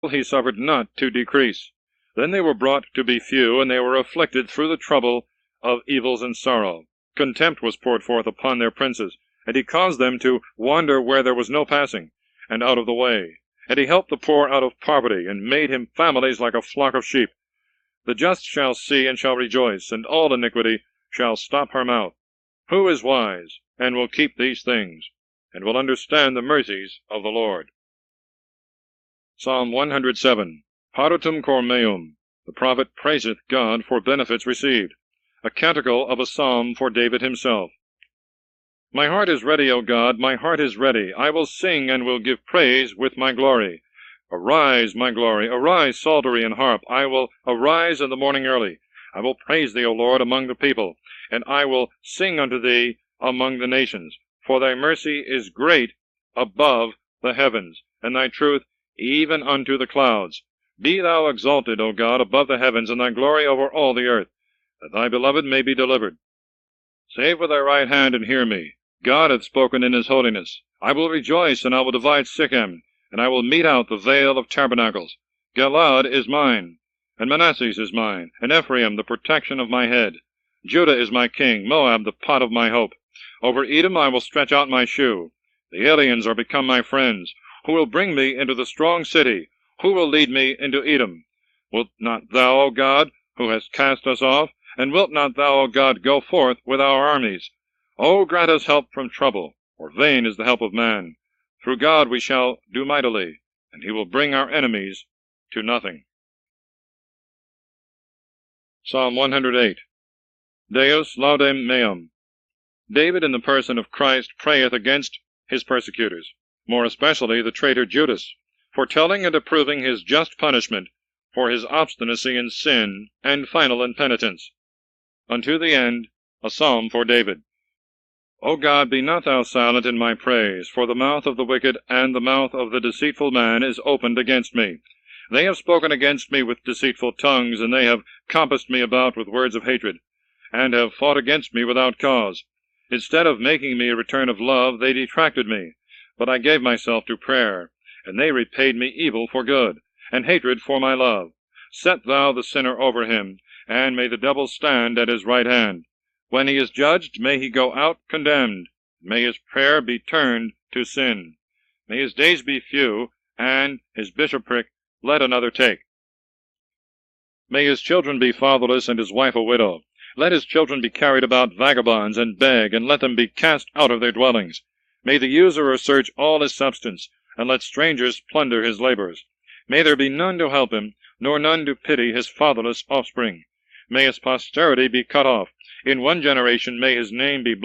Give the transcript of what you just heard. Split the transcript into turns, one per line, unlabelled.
he suffered not to decrease. Then they were brought to be few, and they were afflicted through the trouble of evils and sorrow. Contempt was poured forth upon their princes, and he caused them to wander where there was no passing, and out of the way. And he helped the poor out of poverty, and made him families like a flock of sheep. The just shall see and shall rejoice, and all iniquity shall stop her mouth. Who is wise, and will keep these things, and will understand the mercies of the Lord? Psalm 107. Paratum cor meum. The prophet praiseth God for benefits received. A canticle of a psalm for David himself. My heart is ready, O God, my heart is ready. I will sing and will give praise with my glory. Arise, my glory, arise, psaltery and harp. I will arise in the morning early. I will praise thee, O Lord, among the people, and I will sing unto thee among the nations. For thy mercy is great above the heavens, and thy truth even unto the clouds. Be thou exalted, O God, above the heavens, and thy glory over all the earth, that thy beloved may be delivered. Save with thy right hand, and hear me. God hath spoken in his holiness. I will rejoice, and I will divide Sichem, and I will mete out the veil of tabernacles. Galaad is mine, and Manasses is mine, and Ephraim the protection of my head. Judah is my king, Moab the pot of my hope. Over Edom I will stretch out my shoe. The aliens are become my friends. Who will bring me into the strong city? Who will lead me into Edom? Wilt not thou, O God, who hast cast us off? And wilt not thou, O God, go forth with our armies? O grant us help from trouble, for vain is the help of man. Through God we shall do mightily, and he will bring our enemies to nothing. Psalm 108. Deus laudem meum. David, in the person of Christ, prayeth against his persecutors, more especially the traitor Judas, foretelling and approving his just punishment for his obstinacy in sin and final impenitence. Unto the end, a psalm for David. O God, be not thou silent in my praise, for the mouth of the wicked and the mouth of the deceitful man is opened against me. They have spoken against me with deceitful tongues, and they have compassed me about with words of hatred, and have fought against me without cause. Instead of making me a return of love, they detracted me. But I gave myself to prayer, and they repaid me evil for good, and hatred for my love. Set thou the sinner over him, and may the devil stand at his right hand. When he is judged, may he go out condemned. May his prayer be turned to sin. May his days be few, and his bishopric let another take. May his children be fatherless, and his wife a widow. Let his children be carried about vagabonds, and beg, and let them be cast out of their dwellings. May the usurer search all his substance, and let strangers plunder his labors. May there be none to help him, nor none to pity his fatherless offspring. May his posterity be cut off. In one generation may his name be